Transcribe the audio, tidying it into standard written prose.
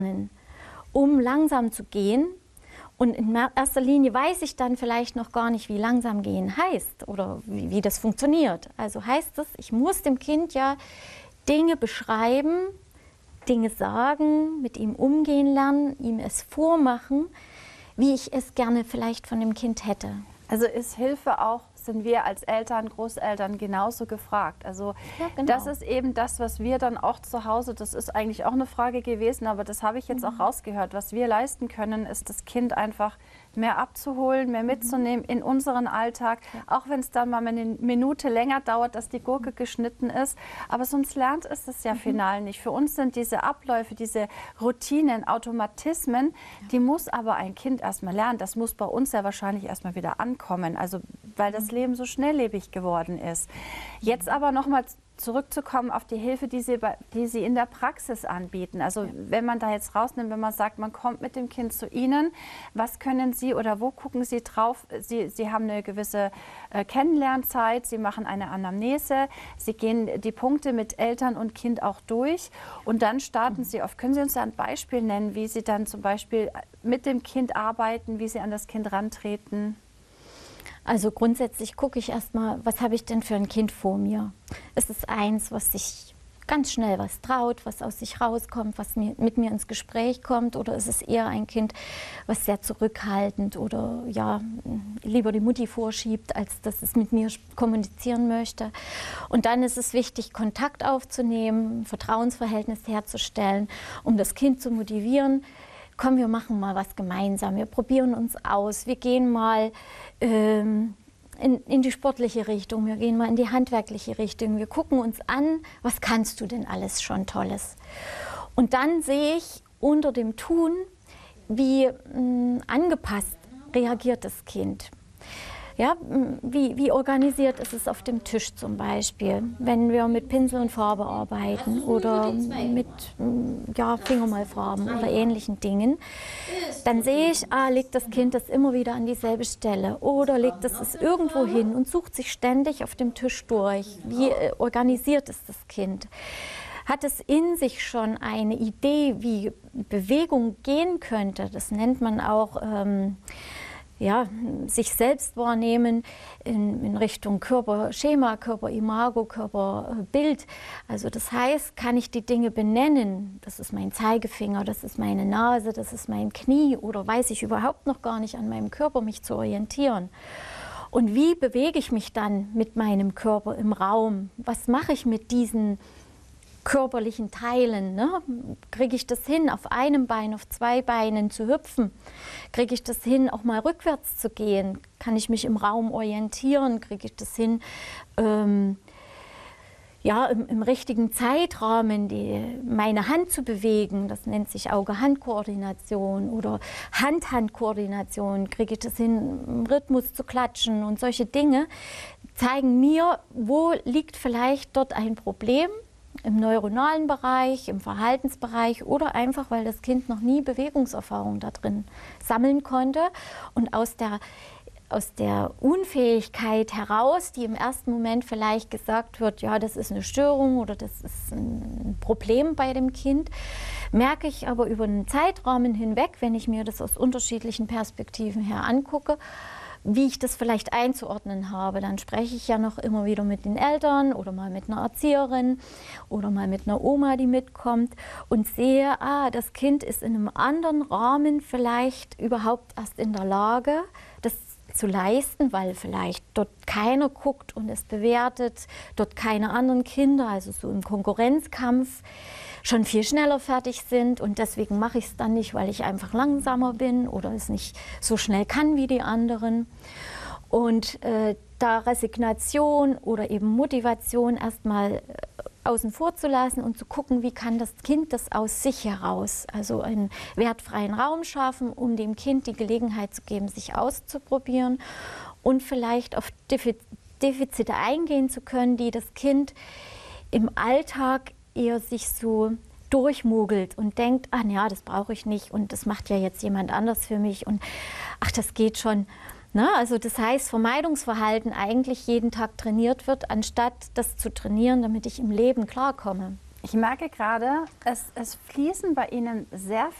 um langsam zu gehen. Und in erster Linie weiß ich dann vielleicht noch gar nicht, wie langsam gehen heißt oder wie das funktioniert. Also heißt es, ich muss dem Kind ja Dinge beschreiben, Dinge sagen, mit ihm umgehen lernen, ihm es vormachen, wie ich es gerne vielleicht von dem Kind hätte. Also ist Hilfe auch, sind wir als Eltern, Großeltern genauso gefragt. Also Ja, genau. das ist eben das, was wir dann auch zu Hause, das ist eigentlich auch eine Frage gewesen, aber das habe ich jetzt auch rausgehört. Was wir leisten können, ist das Kind einfach mehr abzuholen, mehr mitzunehmen in unseren Alltag, auch wenn es dann mal eine Minute länger dauert, dass die Gurke geschnitten ist. Aber sonst lernt es das ja final nicht. Für uns sind diese Abläufe, diese Routinen, Automatismen, die muss aber ein Kind erstmal lernen. Das muss bei uns ja wahrscheinlich erstmal wieder ankommen, also weil das Leben so schnelllebig geworden ist. Jetzt aber nochmal zurückzukommen auf die Hilfe, die Sie in der Praxis anbieten. Also wenn man da jetzt rausnimmt, wenn man sagt, man kommt mit dem Kind zu Ihnen, was können Sie oder wo gucken Sie drauf? Sie haben eine gewisse Kennenlernzeit, Sie machen eine Anamnese, Sie gehen die Punkte mit Eltern und Kind auch durch und dann starten Sie auf. Können Sie uns da ein Beispiel nennen, wie Sie dann zum Beispiel mit dem Kind arbeiten, wie Sie an das Kind rantreten? Also grundsätzlich gucke ich erstmal, was habe ich denn für ein Kind vor mir? Ist es eins, was sich ganz schnell was traut, was aus sich rauskommt, was mit mir ins Gespräch kommt? Oder ist es eher ein Kind, was sehr zurückhaltend oder ja, lieber die Mutti vorschiebt, als dass es mit mir kommunizieren möchte? Und dann ist es wichtig, Kontakt aufzunehmen, ein Vertrauensverhältnis herzustellen, um das Kind zu motivieren. Komm, wir machen mal was gemeinsam, wir probieren uns aus, wir gehen mal in die sportliche Richtung, wir gehen mal in die handwerkliche Richtung, wir gucken uns an, was kannst du denn alles schon Tolles? Und dann sehe ich unter dem Tun, wie angepasst reagiert das Kind. Ja, wie organisiert ist es auf dem Tisch zum Beispiel, wenn wir mit Pinsel und Farbe arbeiten oder mit Fingermalfarben oder ähnlichen Dingen, dann sehe ich, legt das Kind das immer wieder an dieselbe Stelle oder legt es irgendwo hin und sucht sich ständig auf dem Tisch durch. Wie organisiert ist das Kind? Hat es in sich schon eine Idee, wie Bewegung gehen könnte? Das nennt man auch sich selbst wahrnehmen in Richtung Körperschema, Körperimago, Körperbild. Also das heißt, kann ich die Dinge benennen? Das ist mein Zeigefinger, das ist meine Nase, das ist mein Knie oder weiß ich überhaupt noch gar nicht an meinem Körper, mich zu orientieren? Und wie bewege ich mich dann mit meinem Körper im Raum? Was mache ich mit diesen körperlichen Teilen? Ne? Kriege ich das hin, auf einem Bein, auf zwei Beinen zu hüpfen? Kriege ich das hin, auch mal rückwärts zu gehen? Kann ich mich im Raum orientieren? Kriege ich das hin, im richtigen Zeitrahmen meine Hand zu bewegen? Das nennt sich Auge-Hand-Koordination oder Hand-Hand-Koordination. Kriege ich das hin, im Rhythmus zu klatschen? Und solche Dinge zeigen mir, wo liegt vielleicht dort ein Problem, im neuronalen Bereich, im Verhaltensbereich oder einfach, weil das Kind noch nie Bewegungserfahrung da drin sammeln konnte und aus der Unfähigkeit heraus, die im ersten Moment vielleicht gesagt wird, ja, das ist eine Störung oder das ist ein Problem bei dem Kind, merke ich aber über einen Zeitrahmen hinweg, wenn ich mir das aus unterschiedlichen Perspektiven her angucke, wie ich das vielleicht einzuordnen habe. Dann spreche ich ja noch immer wieder mit den Eltern oder mal mit einer Erzieherin oder mal mit einer Oma, die mitkommt und sehe, das Kind ist in einem anderen Rahmen vielleicht überhaupt erst in der Lage, das zu leisten, weil vielleicht dort keiner guckt und es bewertet, dort keine anderen Kinder, also so im Konkurrenzkampf, schon viel schneller fertig sind und deswegen mache ich es dann nicht, weil ich einfach langsamer bin oder es nicht so schnell kann wie die anderen. Und da Resignation oder eben Motivation erstmal außen vor zu lassen und zu gucken, wie kann das Kind das aus sich heraus, also einen wertfreien Raum schaffen, um dem Kind die Gelegenheit zu geben, sich auszuprobieren und vielleicht auf Defizite eingehen zu können, die das Kind im Alltag eher sich so durchmogelt und denkt, ja, das brauche ich nicht und das macht ja jetzt jemand anders für mich und ach, das geht schon. Na, also das heißt, Vermeidungsverhalten eigentlich jeden Tag trainiert wird, anstatt das zu trainieren, damit ich im Leben klarkomme. Ich merke gerade, es fließen bei Ihnen sehr